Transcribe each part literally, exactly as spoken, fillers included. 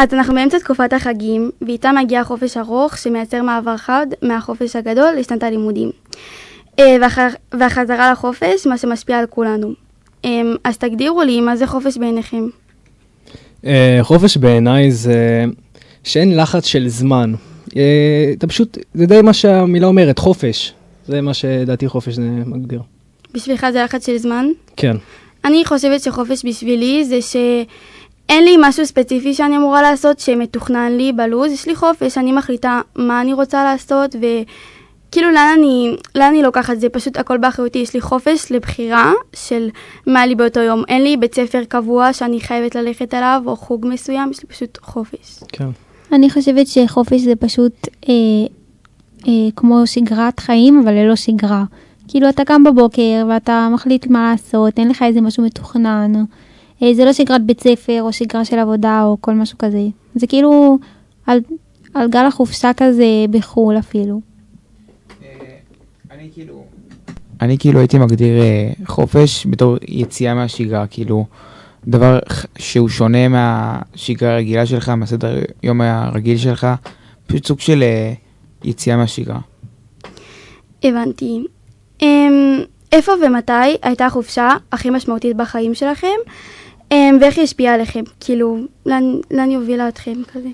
אז אנחנו באמצע תקופת החגים, ואיתה מגיע חופש ארוך שמייצר מעבר חד מהחופש הגדול לשנת הלימודים. והחזרה לחופש, מה שמשפיע על כולנו. אז תגדירו לי, מה זה חופש בעיניכם? חופש בעיניי זה שאין לחץ של זמן. אתה פשוט, זה די מה שהמילה אומרת, חופש. זה מה שדעתי חופש זה מגדיר. בשבילך זה לחץ של זמן? כן. אני חושבת שחופש בשבילי זה שאין לי משהו ספציפי שאני אמורה לעשות שמתוכנן לי בלוז. יש לי חופש, אני מחליטה מה אני רוצה לעשות וכאילו לאן אני, לאן אני לוקחת זה, פשוט הכל באחריותי. יש לי חופש לבחירה של מה לי באותו יום. אין לי בית ספר קבוע שאני חייבת ללכת אליו או חוג מסוים, יש לי פשוט חופש. כן. אני חושבת שחופש זה פשוט אה, אה, כמו שגרת חיים, אבל ללא שגרה. כאילו אתה קם בבוקר ואתה מחליט מה לעשות, אין לך איזה משהו מתוכנן. אה, זה לא שגרת בית ספר או שגרה של עבודה או כל משהו כזה. זה כאילו על, על גל החופשה כזה בחול אפילו. אני כאילו... אני כאילו הייתי מגדיר אה, חופש בתור יציאה מהשגרה, כאילו דבר שהוא שונה מהשגרה הרגילה שלך, מהסדר יום הרגיל שלך, פשוט סוג של אה, יציאה מהשגרה. הבנתי. איפה ומתי הייתה החופשה הכי משמעותית בחיים שלכם, ואיך היא השפיעה עליכם? כאילו, לאן יובילה אתכם כזה?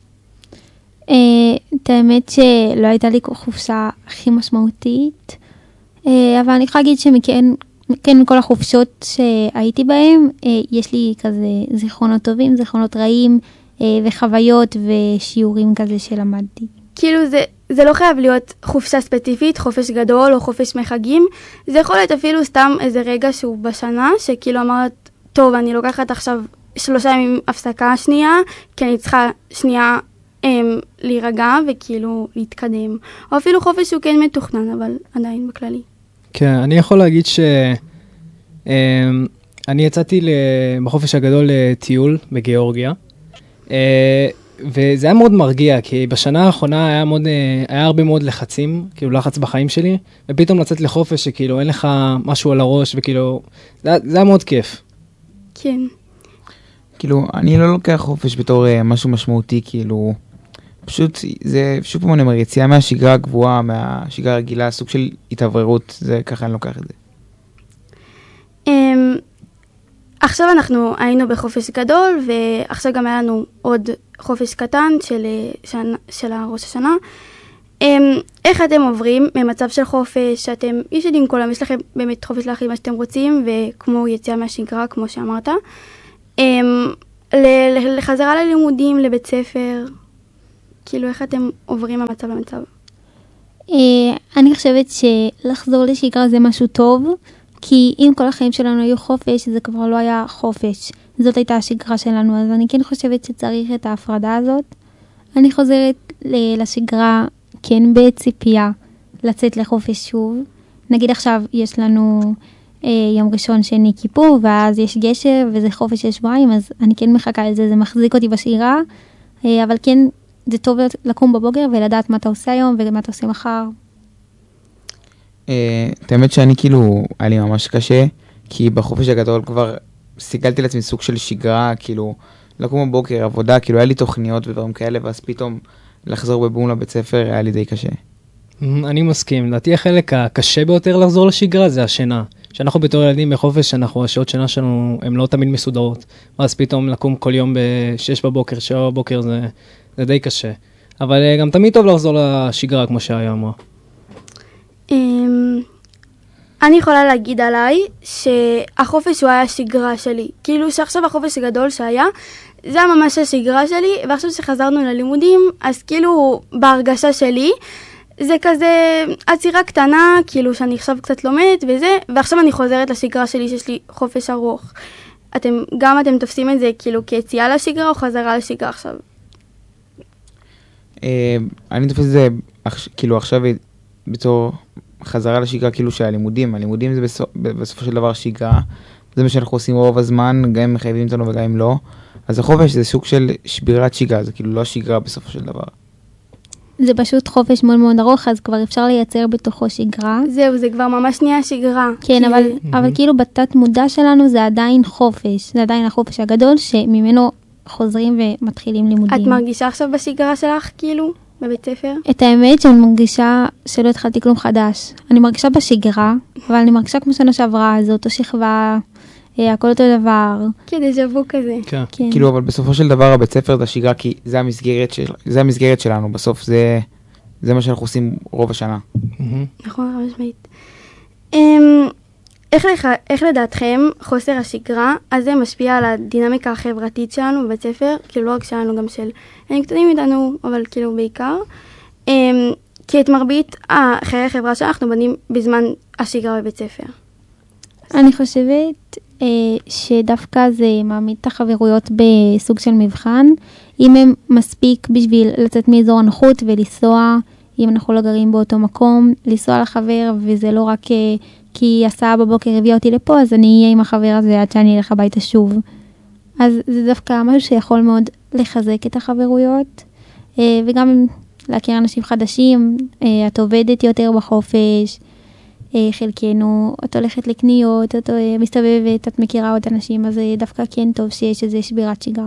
את האמת שלא הייתה לי חופשה הכי משמעותית, אבל אני יכולה להגיד שמכן כן מכל החופשות שהייתי בהן, יש לי כזה זיכרונות טובים, זיכרונות רעים, וחוויות ושיעורים כזה שלמדתי. כאילו זה, זה לא חייב להיות חופשה ספציפית, חופש גדול או חופש מחגים. זה יכול להיות אפילו סתם איזה רגע שהוא בשנה, שכאילו אמרת, טוב, אני לוקחת עכשיו שלושה ימים הפסקה שנייה, כי אני צריכה שנייה הם, להירגע וכאילו להתקדם. או אפילו חופש שהוא כן מתוכנן, אבל עדיין בכללי. כן, אני יכול להגיד ש... אני יצאתי בחופש הגדול לטיול בגיאורגיה, וזה היה מאוד מרגיע, כי בשנה האחרונה היה, מאוד, היה הרבה מאוד לחצים, כאילו לחץ בחיים שלי, ופתאום לצאת לחופש שכאילו אין לך משהו על הראש, וכאילו, זה, זה היה מאוד כיף. כן. כאילו, אני לא לוקח חופש בתור uh, משהו משמעותי, כאילו, פשוט, זה, שוב פעם אני אומר, יציאה מהשגרה הגבוהה, מהשגרה הרגילה, סוג של התעבררות, זה ככה אני לוקח את זה. Um, עכשיו אנחנו היינו בחופש גדול, ועכשיו גם היה לנו עוד חופש קטן של, של, של הראש השנה. Um, איך אתם עוברים ממצב של חופש, שאתם ישנים כל היום, יש לכם באמת חופש להחליט מה שאתם רוצים, וכמו יציאה מהשגרה, כמו שאמרת, um, לחזרה ללימודים, לבית ספר, כאילו איך אתם עוברים ממצב למצב? Uh, אני חושבת שלחזור לשגרה זה משהו טוב, כי אם כל החיים שלנו היו חופש, זה כבר לא היה חופש. זאת הייתה השגרה שלנו, אז אני כן חושבת שצריך את ההפרדה הזאת. אני חוזרת לשגרה, כן בציפייה, לצאת לחופש שוב. נגיד עכשיו יש לנו אה, יום ראשון שני כיפור, ואז יש גשר, וזה חופש של שבועיים, אז אני כן מחכה על זה, זה מחזיק אותי בשגרה, אה, אבל כן, זה טוב לקום בבוקר ולדעת מה אתה עושה היום, ומה אתה עושה מחר. את האמת שאני כאילו, היה לי ממש קשה, כי בחופש הגדול כבר סיגלתי לעצמי סוג של שגרה, כאילו, לקום בבוקר, עבודה, כאילו היה לי תוכניות ודברים כאלה, ואז פתאום לחזור בבום לבית ספר היה לי די קשה. אני מסכים, לדעתי החלק הקשה ביותר לחזור לשגרה זה השינה. שאנחנו בתור ילדים בחופש, אנחנו, השעות שינה שלנו הן לא תמיד מסודרות, ואז פתאום לקום כל יום בשש בבוקר, שבע בבוקר, זה, זה די קשה. אבל גם תמיד טוב לחזור לשגרה, כמו שהיה אמרה. אני יכולה להגיד עליי שהחופש הוא היה השגרה שלי. כאילו שעכשיו החופש הגדול שהיה, זה היה ממש השגרה שלי, ועכשיו שחזרנו ללימודים, אז כאילו בהרגשה שלי, זה כזה עצירה קטנה, כאילו שאני עכשיו קצת לומדת וזה, ועכשיו אני חוזרת לשגרה שלי שיש לי חופש ארוך. אתם, גם אתם תופסים את זה כאילו כיציאה לשגרה או חזרה לשגרה עכשיו? אני תופס את זה כאילו עכשיו בתור חזרה לשגרה כאילו של הלימודים. הלימודים זה בסופ... בסופו של דבר שגרה, זה מה שאנחנו עושים רוב הזמן, גם אם מחייבים אותנו וגם אם לא. אז החופש זה סוג של שבירת שגרה, זה כאילו לא שגרה בסופו של דבר. זה פשוט חופש מאוד מאוד ארוך, אז כבר אפשר לייצר בתוכו שגרה. זהו, זה כבר ממש נהיה שגרה. כן, כי... אבל, mm-hmm. אבל כאילו בתת מודע שלנו זה עדיין חופש, זה עדיין החופש הגדול, שממנו חוזרים ומתחילים לימודים. את מרגישה עכשיו בשגרה שלך, כאילו, בבית ספר? את האמת שאני מרגישה שלא התחלתי כלום חדש. אני מרגישה בשגרה, אבל אני מרגישה כמו שנה שעברה, זו אותו שכבה, הכל אותו דבר. כדי שבו כזה. כן. כן. כאילו, אבל בסופו של דבר הבית ספר זה השגרה, כי זה המסגרת, של, זה המסגרת שלנו, בסוף זה, זה מה שאנחנו עושים רוב השנה. נכון, רב משמעית. אמ, איך, לך, איך לדעתכם חוסר השגרה, אז זה משפיע על הדינמיקה החברתית שלנו בבית ספר, כאילו לא רק שלנו, גם של אין קטנים איתנו, אבל כאילו בעיקר. אמ, כי את מרבית חיי החברה שאנחנו בנים בזמן השגרה בבית ספר. אני חושבת אה, שדווקא זה מעמיד את החברויות בסוג של מבחן, אם הם מספיק בשביל לצאת מאזור הנוחות ולנסוע, אם אנחנו לא גרים באותו מקום, לנסוע לחבר, וזה לא רק אה, כי הסעה בבוקר הביא אותי לפה, אז אני אהיה עם החבר הזה עד שאני אלך הביתה שוב. אז זה דווקא משהו שיכול מאוד לחזק את החברויות, אה, וגם להכיר אנשים חדשים, אה, את עובדת יותר בחופש, חלקנו, את הולכת לקניות, את מסתובבת, את מכירה עוד אנשים, אז דווקא כן טוב שיש איזו שבירת שגרה.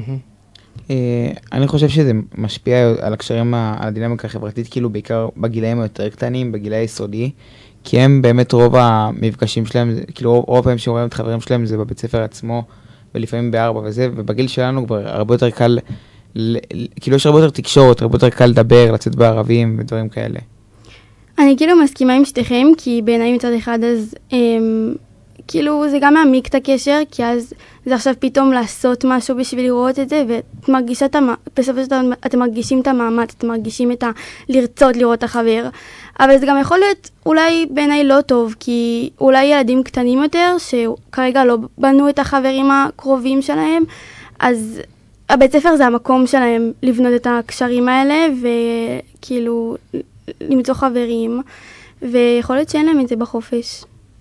אני חושב שזה משפיע על הקשרים, על הדינמיקה החברתית, כאילו בעיקר בגילאים היותר קטנים, בגילי היסודי, כי הם באמת רוב המפגשים שלהם, כאילו רוב הפעמים שרואים את חברים שלהם זה בבית ספר עצמו, ולפעמים בארבע וזה, ובגיל שלנו כבר הרבה יותר קל, כאילו יש הרבה יותר תקשורת, הרבה יותר קל לדבר, לצאת בערבים ודברים כאלה. אני כאילו מסכימה עם שתיכם, כי בעיניי מצד אחד אז אמ, כאילו זה גם מעמיק את הקשר, כי אז זה עכשיו פתאום לעשות משהו בשביל לראות את זה, ואת מרגישה את המ... בסופו של דבר אתם מרגישים את המאמץ, אתם מרגישים את ה... לרצות לראות את החבר. אבל זה גם יכול להיות אולי בעיניי לא טוב, כי אולי ילדים קטנים יותר, שכרגע לא בנו את החברים הקרובים שלהם, אז הבית ספר זה המקום שלהם לבנות את הקשרים האלה, וכאילו למצוא חברים, ויכול להיות שאין להם את זה בחופש.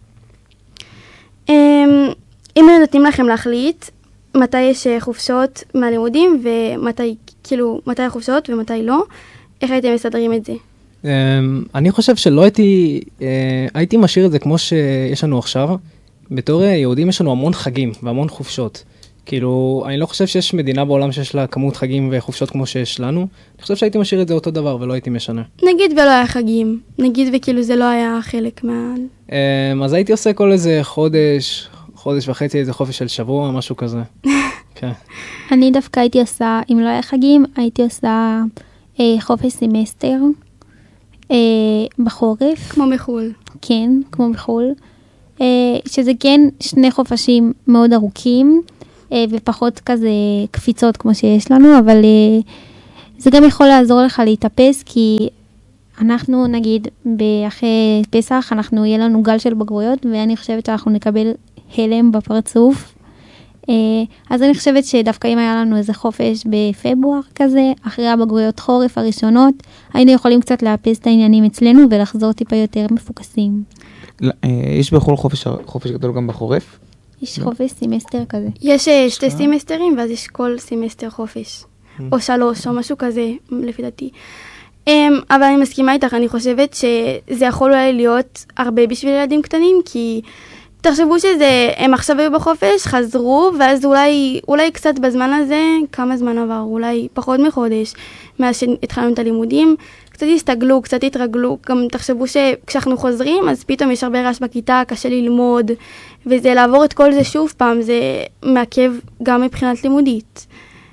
אם הם נותנים לכם להחליט מתי יש חופשות מהלימודים, ומתי, כאילו, מתי החופשות ומתי לא, איך הייתם מסדרים את זה? אני חושב שלא הייתי, הייתי משאיר את זה כמו שיש לנו עכשיו. בתור יהודים יש לנו המון חגים והמון חופשות. כאילו, אני לא חושב שיש מדינה בעולם שיש לה כמות חגים וחופשות כמו שיש לנו. אני חושב שהייתי משאיר את זה אותו דבר ולא הייתי משנה. נגיד ולא היה חגים. נגיד וכאילו זה לא היה חלק מה... אז הייתי עושה כל איזה חודש, חודש וחצי, איזה חופש של שבוע, משהו כזה. כן. אני דווקא הייתי עושה, אם לא היה חגים, הייתי עושה אה, חופש סמסטר אה, בחורף. כמו בחול. כן, כמו בחול. אה, שזה כן שני חופשים מאוד ארוכים, אה, ופחות כזה קפיצות כמו שיש לנו, אבל אה, זה גם יכול לעזור לך להתאפס, כי אנחנו נגיד, אחרי פסח, אנחנו יהיה לנו גל של בגרויות, ואני חושבת שאנחנו נקבל הלם בפרצוף. אז אני חושבת שדווקא אם היה לנו איזה חופש בפברואר כזה, אחרי הבגרויות חורף הראשונות, היינו יכולים קצת לאפס את העניינים אצלנו, ולחזור טיפה יותר מפוקסים. יש בכל חופש, חופש גדול גם בחורף? יש חופש סמסטר כזה. יש שתי סמסטרים, ואז יש כל סמסטר חופש. או שלוש, או משהו כזה, לפי דעתי. אבל אני מסכימה איתך, אני חושבת שזה יכול אולי להיות הרבה בשביל ילדים קטנים, כי תחשבו שזה, הם עכשיו היו בחופש, חזרו, ואז אולי, אולי קצת בזמן הזה, כמה זמן עבר, אולי פחות מחודש, מאז שהתחלנו את הלימודים, קצת הסתגלו, קצת התרגלו, גם תחשבו שכשאנחנו חוזרים, אז פתאום יש הרבה רעש בכיתה, קשה ללמוד, וזה לעבור את כל זה שוב פעם, זה מעכב גם מבחינת לימודית.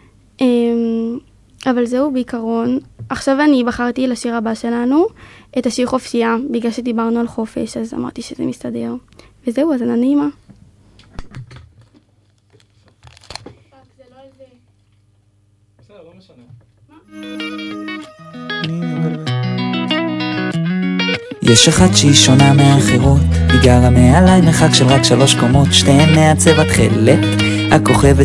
אבל זהו בעיקרון. עכשיו אני בחרתי לשיר הבא שלנו, את השיר חופשייה, בגלל שדיברנו על חופש, אז אמרתי שזה מסתדר. וזהו, אז אני נעימה. יש אחת שהיא שונה מהאחרות, היא גרה מעליי מרחק של רק שלוש קומות, שתיהן מהצבע תכלת, הכוכבת